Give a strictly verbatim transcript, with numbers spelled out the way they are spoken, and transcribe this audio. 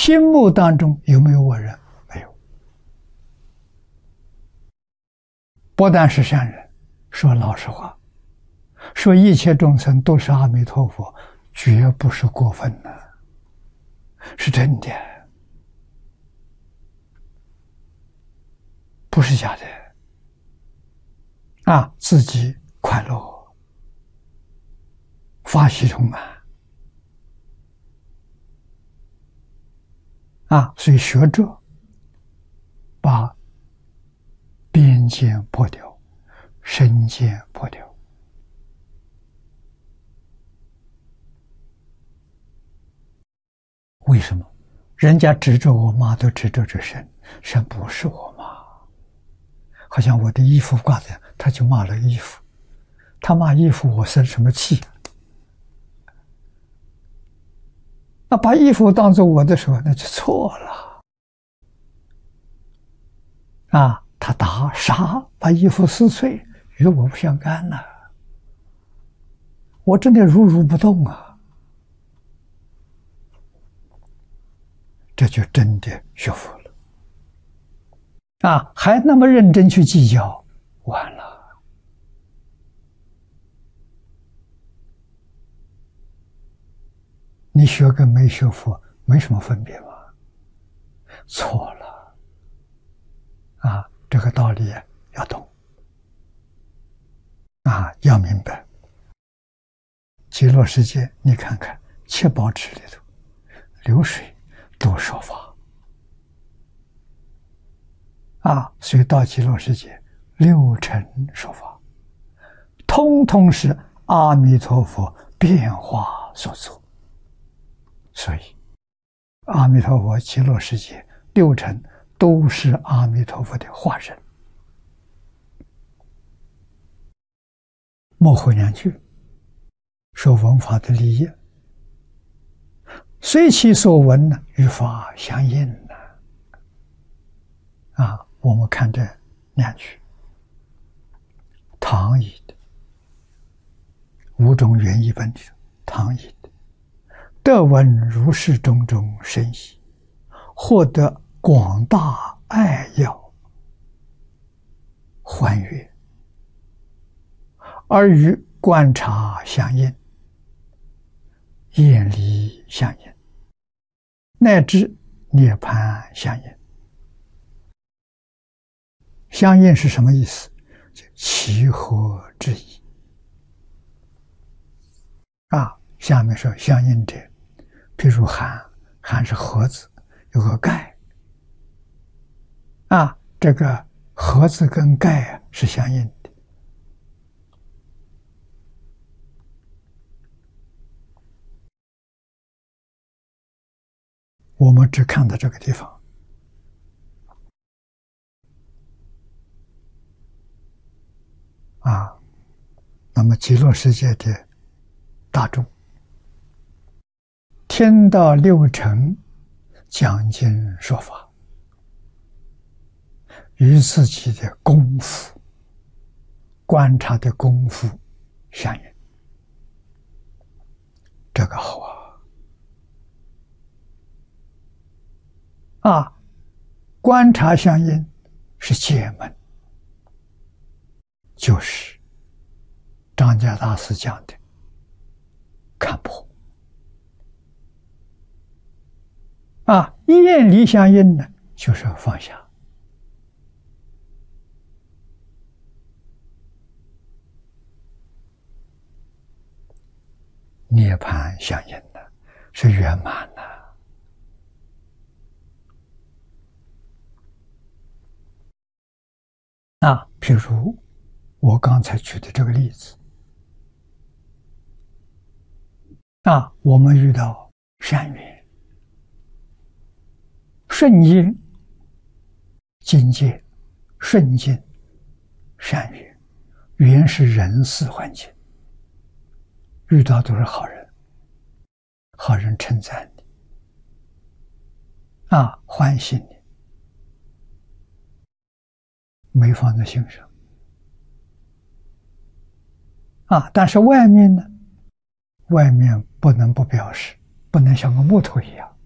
心目当中有没有我人？没有。不但是善人，说老实话，说一切众生都是阿弥陀佛，绝不是过分的，是真的，不是假的。啊，自己快乐，法喜充满。啊，所以学者把边界破掉，身界破掉。为什么？人家指着我妈都指着这身，身不是我妈。好像我的衣服挂在，他就骂了衣服，他骂衣服，我生什么气？那把衣服当作我的时候，那就错了。啊，他打杀，把衣服撕碎，与我不相干了。我真的如如不动啊！这就真的学佛了。啊，还那么认真去计较，完了。你学跟没学佛没什么分别吗？错了。啊，这个道理要懂。啊，要明白。极乐世界，你看看七宝池里头，流水都说法。啊，所以到极乐世界，六尘说法，通通是阿弥陀佛变化所作。所以，阿弥陀佛极乐世界六尘都是阿弥陀佛的化身。末后两句说闻法的利益，随其所闻呢，与法相应呢。啊，我们看这两句，唐译的五种原译本里头，唐译的。得闻如是种种深喜，获得广大爱要欢悦，而与观察相应，厌离相应，乃至涅槃相应。相应是什么意思？其合之意。啊，下面说相应者，譬如函，函是盒子，有个盖。啊，这个盒子跟盖啊是相应的。我们只看到这个地方。啊，那么极乐世界的大众天道六尘讲经说法，与自己的功夫观察的功夫相应，这个好啊！啊，观察相应是解门，就是张家大师讲的看破。啊，厌离相应呢，就是放下。涅槃相应的是圆满的。啊，譬如我刚才举的这个例子，啊，我们遇到善缘、顺因、境界、顺境、善缘，缘是人事环境，遇到都是好人，好人称赞你，啊，欢喜你，没放在心上。啊，但是外面呢，外面不能不表示，不能像个木头一样。